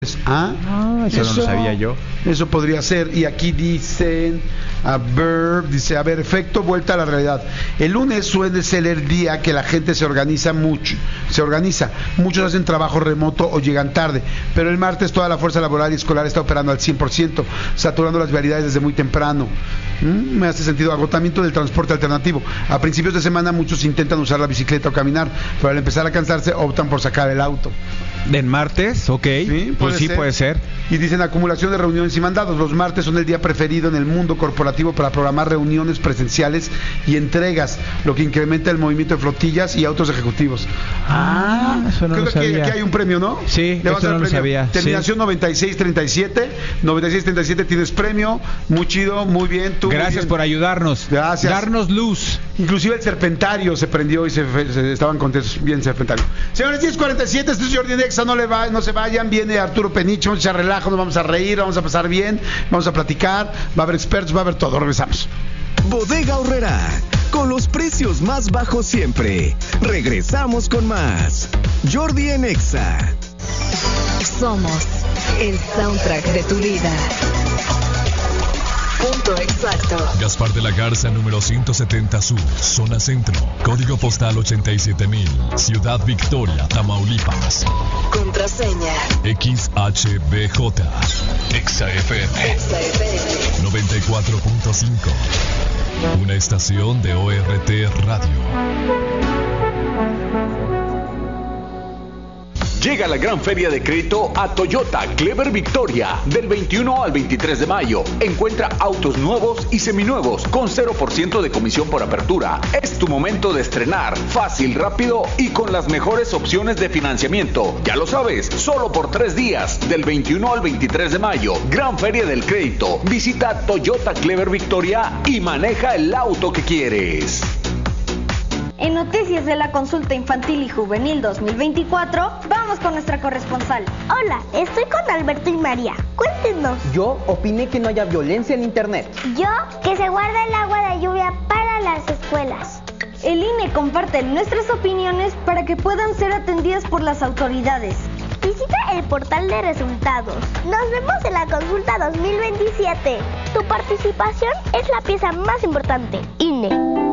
Eso no lo sabía yo. Eso podría ser. Y aquí dicen, a ver, efecto vuelta a la realidad. El lunes suele ser el día que la gente se organiza mucho. Muchos hacen trabajo remoto o llegan tarde. Pero el martes toda la fuerza laboral y escolar está operando al 100%, saturando las vialidades desde muy temprano. Me hace sentido. Agotamiento del transporte alternativo. A principios de semana muchos intentan usar la bicicleta o caminar, pero al empezar a cansarse optan por sacar el auto. ¿En martes? Ok. Sí, puede ser. Y dicen acumulación de reuniones y mandados. Los martes son el día preferido en el mundo corporativo para programar reuniones presenciales y entregas, lo que incrementa el movimiento de flotillas y autos ejecutivos. Eso no creo lo sabía. Que aquí hay un premio, ¿no? Sí, eso no lo sabía. Terminación sí. 9637. 9637 tienes premio. Muy chido, muy bien. Tú, gracias por ayudarnos. Gracias. Darnos luz. Inclusive el Serpentario se prendió y se estaban contentos. Bien, Serpentario. Señores, 10:47, este es Jordi Nexa, no se vayan. Viene Arturo Peniche, vamos a echar relajo, nos vamos a reír, vamos a pasar bien, vamos a platicar, va a haber expertos, va a haber todo. Regresamos. Bodega Aurrerá, con los precios más bajos siempre. Regresamos con más. Jordi en Nexa. Somos el soundtrack de tu vida. Punto exacto. Gaspar de la Garza, número 170 Sur, zona centro. Código postal 87,000. Ciudad Victoria, Tamaulipas. Contraseña XHBJ. XFM 94.5. Una estación de ORT Radio. Llega la gran feria de crédito a Toyota Clever Victoria del 21 al 23 de mayo. Encuentra autos nuevos y seminuevos con 0% de comisión por apertura. Es tu momento de estrenar, fácil, rápido y con las mejores opciones de financiamiento. Ya lo sabes, solo por 3 días, del 21 al 23 de mayo. Gran feria del crédito. Visita Toyota Clever Victoria y maneja el auto que quieres. En Noticias de la Consulta Infantil y Juvenil 2024, vamos con nuestra corresponsal. Hola, estoy con Alberto y María. Cuéntenos. Yo opiné que no haya violencia en internet. Yo, que se guarda el agua de lluvia para las escuelas. El INE comparte nuestras opiniones para que puedan ser atendidas por las autoridades. Visita el portal de resultados. Nos vemos en la consulta 2027. Tu participación es la pieza más importante. INE.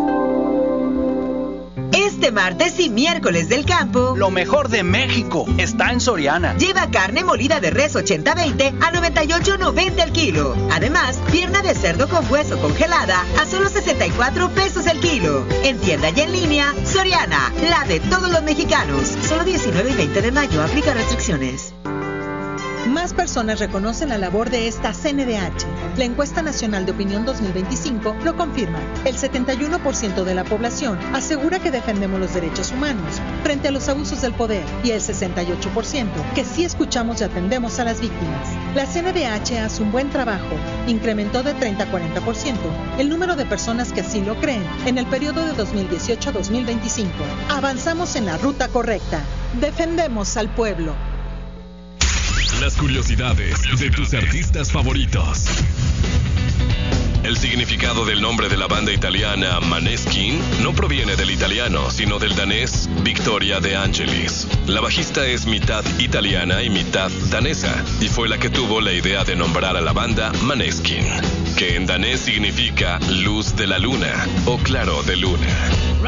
Este martes y miércoles del campo, lo mejor de México está en Soriana. Lleva carne molida de res 80-20 a 98.90 el kilo. Además, pierna de cerdo con hueso congelada a solo 64 pesos el kilo. En tienda y en línea, Soriana, la de todos los mexicanos. Solo 19 y 20 de mayo, aplica restricciones. Más personas reconocen la labor de esta CNDH. La encuesta nacional de opinión 2025 lo confirma. El 71% de la población asegura que defendemos los derechos humanos frente a los abusos del poder y el 68% que sí escuchamos y atendemos a las víctimas. La CNDH hace un buen trabajo. Incrementó de 30 a 40% el número de personas que así lo creen en el periodo de 2018 a 2025. Avanzamos en la ruta correcta. Defendemos al pueblo. Las curiosidades de tus artistas favoritos. El significado del nombre de la banda italiana Maneskin no proviene del italiano, sino del danés Victoria De Angelis. La bajista es mitad italiana y mitad danesa, y fue la que tuvo la idea de nombrar a la banda Maneskin, que en danés significa luz de la luna o claro de luna.